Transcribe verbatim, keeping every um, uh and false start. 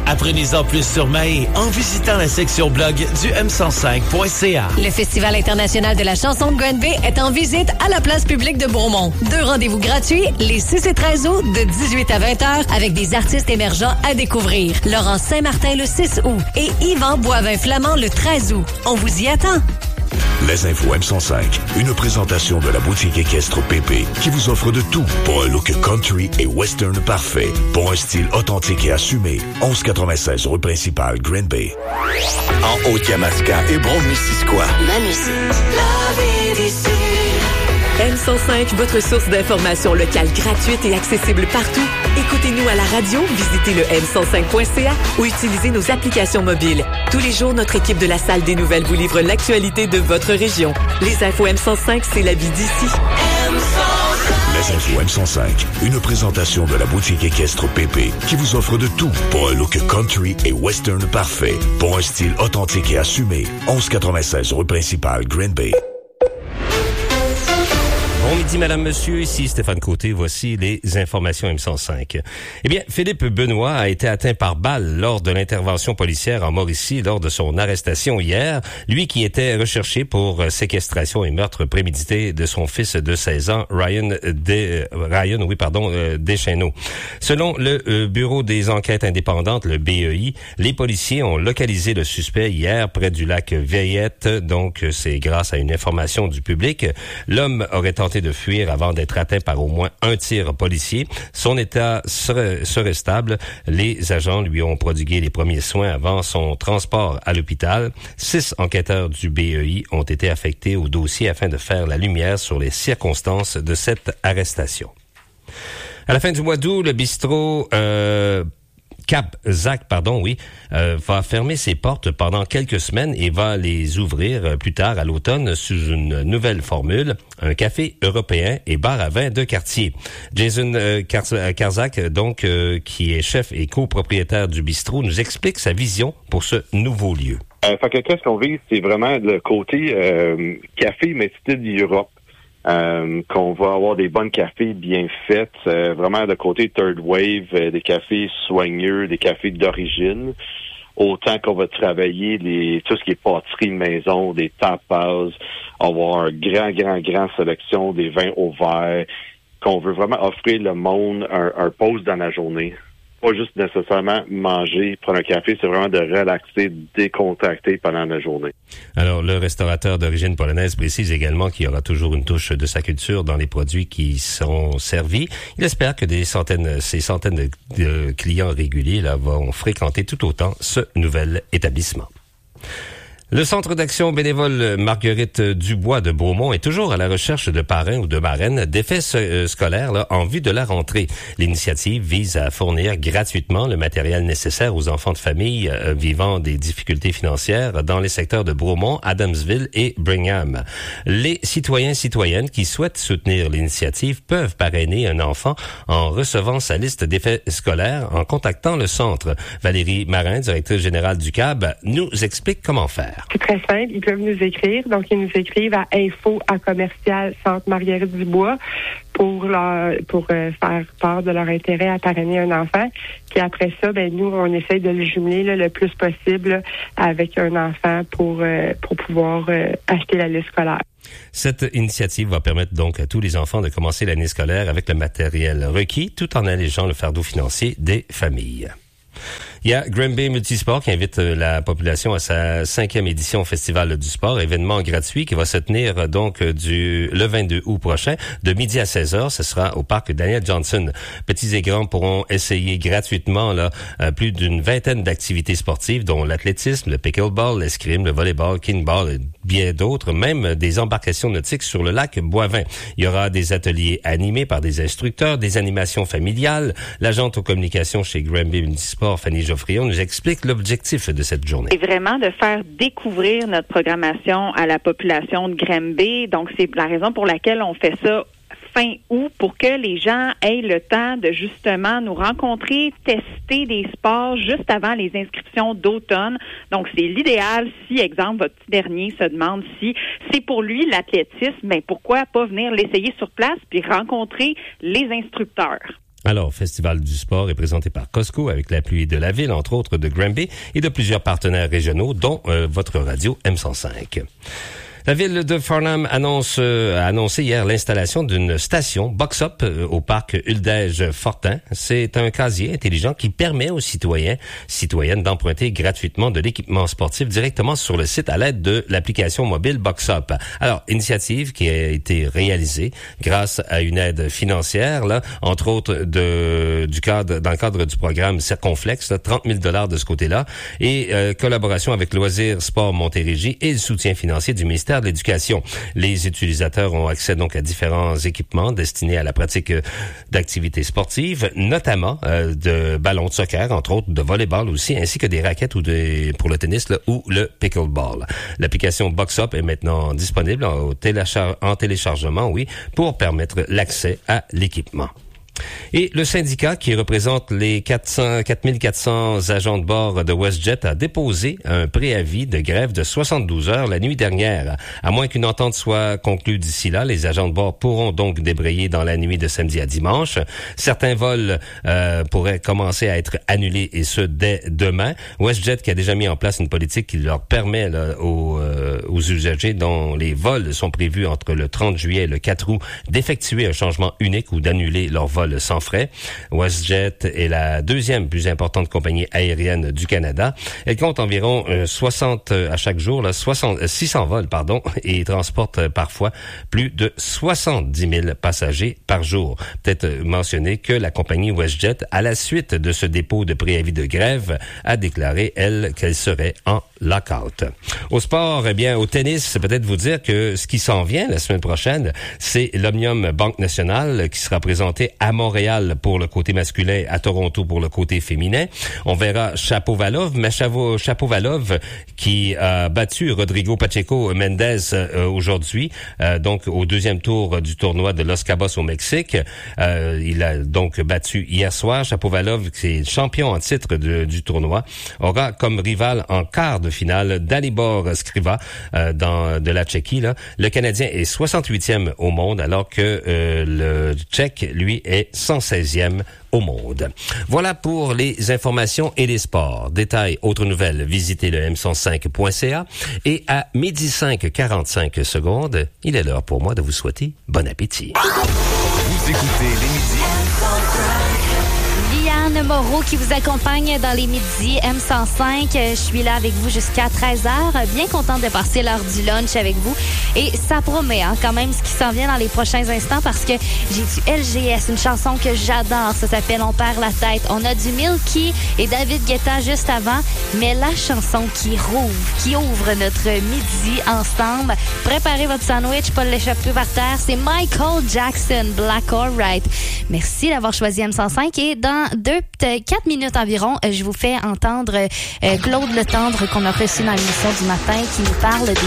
Apprenez-en plus sur Mahé en visitant la section blog du m cent cinq point c a. Le Festival international de la chanson de Granby est en visite à la place publique de Bromont. Deux rendez-vous gratuits les six et treize août de dix-huit à vingt heures avec des artistes émergents à découvrir. Laurent Saint-Martin le six août et Yvan Boivin-Flamand le treize août. On vous y attend. Les infos M cent cinq, une présentation de la boutique équestre P P qui vous offre de tout pour un look country et western parfait, pour un style authentique et assumé. onze quatre-vingt-seize rue principale, Green Bay. En Haute-Yamaska et Brome-Missisquoi. Ma musique, la vie d'ici. M cent cinq, votre source d'information locale gratuite et accessible partout. Écoutez-nous à la radio, visitez le m cent cinq point c a ou utilisez nos applications mobiles. Tous les jours, notre équipe de la Salle des Nouvelles vous livre l'actualité de votre région. Les infos M cent cinq, c'est la vie d'ici. Les infos M cent cinq, une présentation de la boutique équestre P P qui vous offre de tout pour un look country et western parfait, pour un style authentique et assumé. onze quatre-vingt-seize rue principale, Green Bay. Bon midi, madame, monsieur. Ici Stéphane Côté. Voici les informations M cent cinq. Eh bien, Philippe Benoît a été atteint par balle lors de l'intervention policière en Mauricie lors de son arrestation hier. Lui qui était recherché pour séquestration et meurtre prémédité de son fils de seize ans, Ryan De, Ryan, oui, pardon, euh, Deschenaux. Selon le euh, Bureau des enquêtes indépendantes, le B E I, les policiers ont localisé le suspect hier près du lac Veillette. Donc, c'est grâce à une information du public. L'homme aurait tenté de fuir avant d'être atteint par au moins un tir policier. Son état serait, serait stable. Les agents lui ont prodigué les premiers soins avant son transport à l'hôpital. Six enquêteurs du B E I ont été affectés au dossier afin de faire la lumière sur les circonstances de cette arrestation. À la fin du mois d'août, le bistrot euh, Cap Zac, pardon, oui, euh, va fermer ses portes pendant quelques semaines et va les ouvrir euh, plus tard à l'automne sous une nouvelle formule, un café européen et bar à vin de quartier. Jason euh, Karzak, donc, euh, qui est chef et copropriétaire du bistrot, nous explique sa vision pour ce nouveau lieu. Euh, fait que qu'est-ce qu'on vise, c'est vraiment le côté euh, café, mais style Europe. Euh, qu'on va avoir des bonnes cafés bien faites, euh, vraiment le côté third wave, euh, des cafés soigneux, des cafés d'origine, autant qu'on va travailler les tout ce qui est pâtisserie maison, des tapas, avoir un grand, grand, grand sélection des vins au verre, qu'on veut vraiment offrir le monde un, un pause dans la journée. Pas juste nécessairement manger, prendre un café, c'est vraiment de relaxer, décontracter pendant la journée. Alors, le restaurateur d'origine polonaise précise également qu'il y aura toujours une touche de sa culture dans les produits qui sont servis. Il espère que des centaines, ces centaines de, de clients réguliers là vont fréquenter tout autant ce nouvel établissement. Le Centre d'action bénévole Marguerite Dubois de Beaumont est toujours à la recherche de parrains ou de marraines d'effets euh, scolaires là, en vue de la rentrée. L'initiative vise à fournir gratuitement le matériel nécessaire aux enfants de famille euh, vivant des difficultés financières dans les secteurs de Bromont, Adamsville et Brigham. Les citoyens et citoyennes qui souhaitent soutenir l'initiative peuvent parrainer un enfant en recevant sa liste d'effets scolaires en contactant le centre. Valérie Marin, directrice générale du C A B, nous explique comment faire. C'est très simple, ils peuvent nous écrire. Donc, ils nous écrivent à info à commercial Centre Marguerite Dubois pour leur, pour euh, faire part de leur intérêt à parrainer un enfant. Puis après ça, ben nous, on essaye de le jumeler là, le plus possible là, avec un enfant pour euh, pour pouvoir euh, acheter la liste scolaire. Cette initiative va permettre donc à tous les enfants de commencer l'année scolaire avec le matériel requis, tout en allégeant le fardeau financier des familles. Il y a Granby Multisport qui invite la population à sa cinquième édition au Festival du sport, événement gratuit qui va se tenir donc du le vingt-deux août prochain, de midi à seize heures. Ce sera au parc Daniel Johnson. Petits et grands pourront essayer gratuitement là plus d'une vingtaine d'activités sportives, dont l'athlétisme, le pickleball, l'escrime, le volleyball, kinball et bien d'autres, même des embarcations nautiques sur le lac Boivin. Il y aura des ateliers animés par des instructeurs, des animations familiales. L'agente aux communications chez Granby Multisport, Fanny Geoffrion, nous explique l'objectif de cette journée. C'est vraiment de faire découvrir notre programmation à la population de Granby. Donc, c'est la raison pour laquelle on fait ça fin août, pour que les gens aient le temps de justement nous rencontrer, tester des sports juste avant les inscriptions d'automne. Donc, c'est l'idéal si, exemple, votre petit dernier se demande si c'est pour lui l'athlétisme, mais pourquoi pas venir l'essayer sur place puis rencontrer les instructeurs. Alors, Festival du sport est présenté par Costco avec l'appui de la ville, entre autres de Granby, et de plusieurs partenaires régionaux, dont euh, votre radio M cent cinq. La ville de Farnham annonce, euh, a annoncé hier l'installation d'une station box-up euh, au parc Uldège-Fortin. C'est un casier intelligent qui permet aux citoyens, citoyennes d'emprunter gratuitement de l'équipement sportif directement sur le site à l'aide de l'application mobile box-up. Alors, initiative qui a été réalisée grâce à une aide financière, là, entre autres de, du cadre, dans le cadre du programme Circonflex, là, trente mille dollars de ce côté-là, et euh, collaboration avec Loisirs Sport Montérégie et le soutien financier du ministère de l'Éducation. Les utilisateurs ont accès donc à différents équipements destinés à la pratique d'activités sportives, notamment euh, de ballons de soccer, entre autres de volleyball aussi, ainsi que des raquettes ou des, pour le tennis là, ou le pickleball. L'application BoxUp est maintenant disponible en, téléchar- en téléchargement, oui, pour permettre l'accès à l'équipement. Et le syndicat qui représente les quatre cents, quatre mille quatre cents agents de bord de WestJet a déposé un préavis de grève de soixante-douze heures la nuit dernière. À moins qu'une entente soit conclue d'ici là, les agents de bord pourront donc débrayer dans la nuit de samedi à dimanche. Certains vols euh, pourraient commencer à être annulés et ce dès demain. WestJet qui a déjà mis en place une politique qui leur permet là, aux, euh, aux usagers dont les vols sont prévus entre le trente juillet et le quatre août d'effectuer un changement unique ou d'annuler leur vol sans frais. WestJet est la deuxième plus importante compagnie aérienne du Canada. Elle compte environ euh, soixante euh, à chaque jour, là, soixante, euh, six cents vols, pardon, et transporte euh, parfois plus de soixante-dix mille passagers par jour. Peut-être euh, mentionner que la compagnie WestJet, à la suite de ce dépôt de préavis de grève, a déclaré, elle, qu'elle serait en lockout. Au sport, eh bien, au tennis, peut-être vous dire que ce qui s'en vient la semaine prochaine, c'est l'Omnium Banque Nationale qui sera présenté à Montréal pour le côté masculin, à Toronto pour le côté féminin. On verra Shapovalov, mais Shapovalov qui a battu Rodrigo Pacheco Mendez euh, aujourd'hui, euh, donc au deuxième tour du tournoi de Los Cabos au Mexique. Euh, il a donc battu hier soir. Shapovalov, qui est champion en titre de, du tournoi, aura comme rival en quart de finale Dalibor Skriva euh, dans, de la Tchéquie. Là. Le Canadien est soixante-huitième au monde, alors que euh, le Tchèque, lui, est cent seizième au monde. Voilà pour les informations et les sports. Détails, autres nouvelles, visitez le m cent cinq point c a. Et à midi cinq, quarante-cinq secondes, il est l'heure pour moi de vous souhaiter bon appétit. Vous écoutez les midis. Liane Moreau qui vous accompagne dans les midis M cent cinq. Je suis là avec vous jusqu'à treize heures. Bien contente de passer l'heure du lunch avec vous. Et ça promet hein, quand même ce qui s'en vient dans les prochains instants parce que j'ai du L G S, une chanson que j'adore. Ça s'appelle On perd la tête. On a du Milky et David Guetta juste avant. Mais la chanson qui rouvre, qui ouvre notre midi ensemble. Préparez votre sandwich, pas l'échapper par terre. C'est Michael Jackson, Black or White. Merci d'avoir choisi M cent cinq. Et dans deux, quatre minutes environ, je vous fais entendre euh, Claude Letendre qu'on a reçu dans l'émission du matin qui nous parle des